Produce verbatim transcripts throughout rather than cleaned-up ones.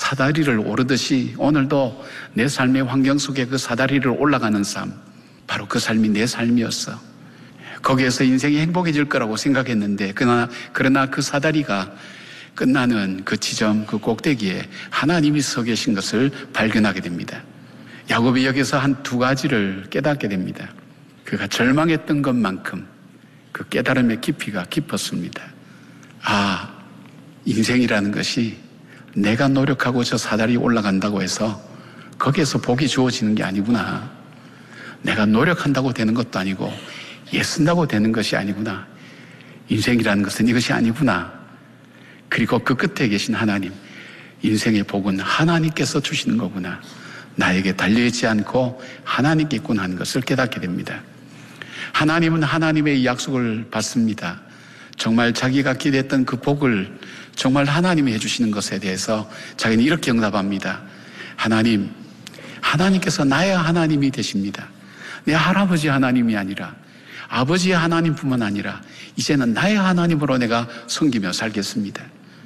사다리를 오르듯이 오늘도 내 삶의 환경 속에 그 사다리를 올라가는 삶, 바로 그 삶이 내 삶이었어. 거기에서 인생이 행복해질 거라고 생각했는데 그러나, 그러나 그 사다리가 끝나는 그 지점, 그 꼭대기에 하나님이 서 계신 것을 발견하게 됩니다. 야곱이 여기서 한 두 가지를 깨닫게 됩니다. 그가 절망했던 것만큼 그 깨달음의 깊이가 깊었습니다. 아, 인생이라는 것이 내가 노력하고 저 사다리 올라간다고 해서 거기에서 복이 주어지는 게 아니구나. 내가 노력한다고 되는 것도 아니고 애쓴다고 되는 것이 아니구나. 인생이라는 것은 이것이 아니구나. 그리고 그 끝에 계신 하나님, 인생의 복은 하나님께서 주시는 거구나. 나에게 달려있지 않고 하나님께 있구나 하는 것을 깨닫게 됩니다. 하나님은 하나님의 약속을 받습니다. 정말 자기가 기대했던 그 복을 정말 하나님이 해주시는 것에 대해서 자기는 이렇게 응답합니다. 하나님, 하나님께서 나의 하나님이 되십니다. 내 할아버지 하나님이 아니라 아버지의 하나님뿐만 아니라 이제는 나의 하나님으로 내가 섬기며 살겠습니다.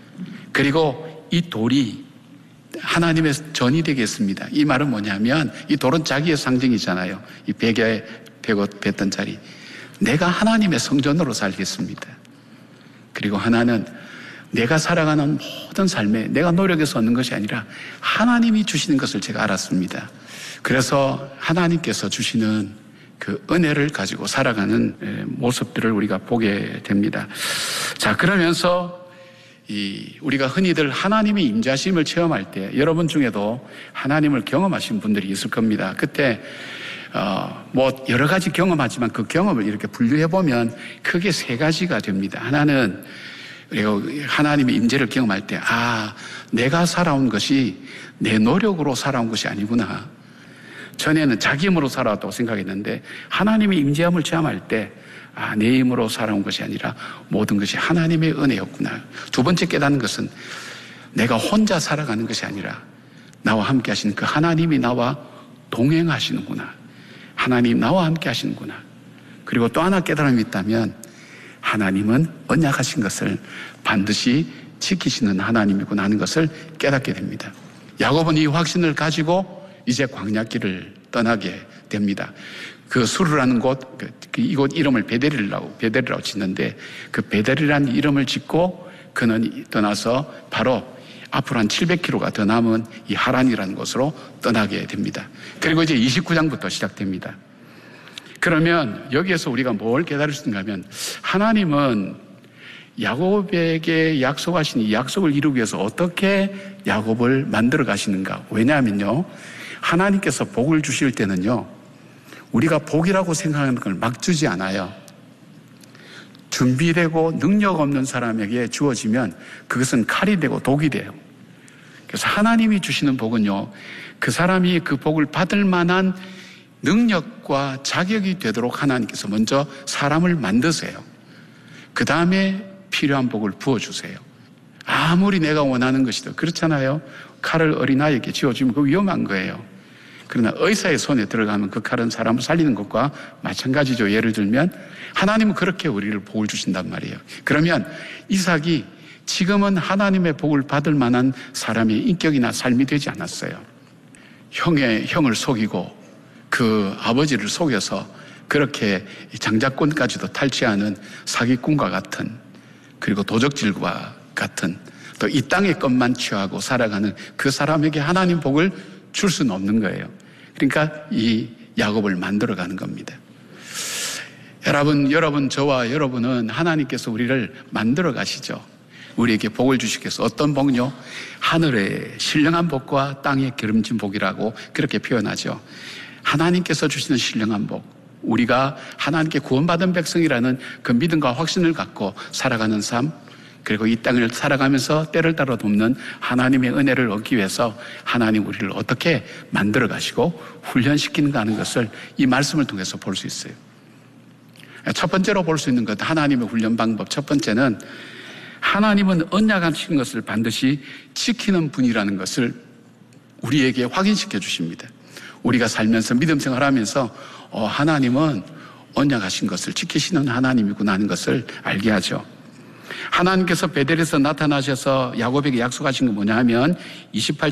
그리고 이 돌이 하나님의 전이 되겠습니다. 이 말은 뭐냐면 이 돌은 자기의 상징이잖아요. 이 베개에 뱉던 자리. 내가 하나님의 성전으로 살겠습니다. 그리고 하나는 내가 살아가는 모든 삶에 내가 노력해서 얻는 것이 아니라 하나님이 주시는 것을 제가 알았습니다. 그래서 하나님께서 주시는 그 은혜를 가지고 살아가는 모습들을 우리가 보게 됩니다. 자, 그러면서 이 우리가 흔히들 하나님의 임재하심을 체험할 때 여러분 중에도 하나님을 경험하신 분들이 있을 겁니다. 그때 어, 뭐 여러 가지 경험하지만 그 경험을 이렇게 분류해 보면 크게 세 가지가 됩니다. 하나는 우리가 하나님의 임재를 경험할 때, 아, 내가 살아온 것이 내 노력으로 살아온 것이 아니구나. 전에는 자기 힘으로 살아왔다고 생각했는데 하나님의 임재함을 체험할 때, 아, 내 힘으로 살아온 것이 아니라 모든 것이 하나님의 은혜였구나. 두 번째 깨닫는 것은 내가 혼자 살아가는 것이 아니라 나와 함께 하시는 그 하나님이 나와 동행하시는구나. 하나님 나와 함께 하시는구나. 그리고 또 하나 깨달음이 있다면 하나님은 언약하신 것을 반드시 지키시는 하나님이구나 하는 것을 깨닫게 됩니다. 야곱은 이 확신을 가지고 이제 광야길을 떠나게 됩니다. 그 수르라는 곳, 그 이곳 이름을 베델이라고, 베델이라고 짓는데 그 베델이라는 이름을 짓고 그는 떠나서 바로 앞으로 한 칠백 킬로미터가 더 남은 이 하란이라는 곳으로 떠나게 됩니다. 그리고 이제 이십구 장부터 시작됩니다. 그러면 여기에서 우리가 뭘 깨달을 수 있는가 하면 하나님은 야곱에게 약속하신 이 약속을 이루기 위해서 어떻게 야곱을 만들어 가시는가. 왜냐하면요, 하나님께서 복을 주실 때는요, 우리가 복이라고 생각하는 걸 막 주지 않아요. 준비되고 능력 없는 사람에게 주어지면 그것은 칼이 되고 독이 돼요. 그래서 하나님이 주시는 복은요, 그 사람이 그 복을 받을 만한 능력과 자격이 되도록 하나님께서 먼저 사람을 만드세요. 그 다음에 필요한 복을 부어주세요. 아무리 내가 원하는 것이든 그렇잖아요. 칼을 어린아이에게 쥐어주면 그거 위험한 거예요. 그러나 의사의 손에 들어가면 그 칼은 사람을 살리는 것과 마찬가지죠. 예를 들면 하나님은 그렇게 우리를 복을 주신단 말이에요. 그러면 이삭이 지금은 하나님의 복을 받을 만한 사람의 인격이나 삶이 되지 않았어요. 형의 형을 속이고 그 아버지를 속여서 그렇게 장자권까지도 탈취하는 사기꾼과 같은, 그리고 도적질과 같은, 또 이 땅의 것만 취하고 살아가는 그 사람에게 하나님 복을 줄 수는 없는 거예요. 그러니까 이 야곱을 만들어가는 겁니다. 여러분, 여러분, 저와 여러분은 하나님께서 우리를 만들어 가시죠. 우리에게 복을 주시겠어. 어떤 복요? 하늘의 신령한 복과 땅의 기름진 복이라고 그렇게 표현하죠. 하나님께서 주시는 신령한 복, 우리가 하나님께 구원받은 백성이라는 그 믿음과 확신을 갖고 살아가는 삶, 그리고 이 땅을 살아가면서 때를 따라 돕는 하나님의 은혜를 얻기 위해서 하나님 우리를 어떻게 만들어 가시고 훈련시키는가 하는 것을 이 말씀을 통해서 볼 수 있어요. 첫 번째로 볼 수 있는 것, 하나님의 훈련 방법. 첫 번째는 하나님은 언약하신 것을 반드시 지키는 분이라는 것을 우리에게 확인시켜 주십니다. 우리가 살면서 믿음 생활하면서 어, 하나님은 언약하신 것을 지키시는 하나님이구나 하는 것을 알게 하죠. 하나님께서 베델에서 나타나셔서 야곱에게 약속하신 건 뭐냐 하면 이십팔